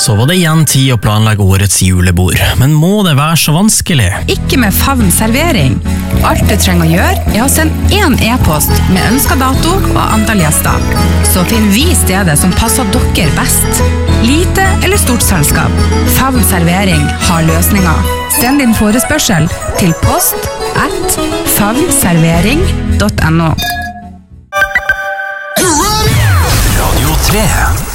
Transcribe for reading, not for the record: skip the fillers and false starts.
Så var det igjen tid å planlegge årets julebord, men må det være så vanskelig? Ikke med Favn servering. Alt du trenger å gjøre å sende en e-post med ønsket dato og antall gjester. Så finner vi stedet som passer dere best. Lite eller stort selskap. Favn servering har løsninger. Send din forespørsel til post@favnservering.no. Radio 3